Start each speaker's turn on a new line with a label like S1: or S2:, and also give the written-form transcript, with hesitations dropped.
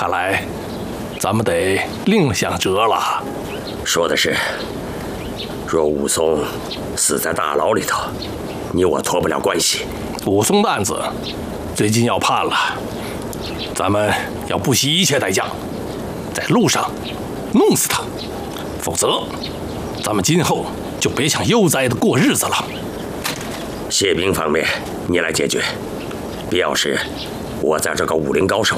S1: 看来咱们得另想辙了。
S2: 说的是，若武松死在大牢里头，你我脱不了关系。
S1: 武松的案子最近要判了，咱们要不惜一切代价，在路上弄死他，否则咱们今后就别想悠哉的过日子了。
S2: 械兵方面你来解决，必要时我在这个武林高手，